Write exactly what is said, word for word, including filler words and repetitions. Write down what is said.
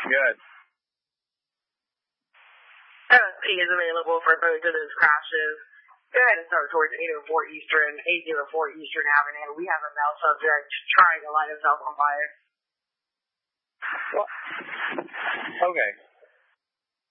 Good. S P is available for both of those crashes. Go ahead and start towards eight oh four Eastern, eight oh four Eastern Avenue. We have a male subject trying to light himself on fire. Well, okay.